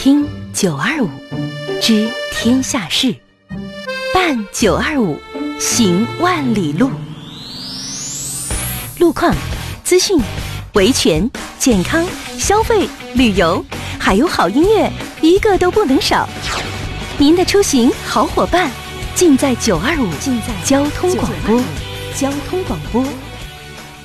听925，知天下事，办925，行万里路。路况、资讯、维权、健康、消费、旅游，还有好音乐，一个都不能少。您的出行好伙伴，尽在925，交通广播。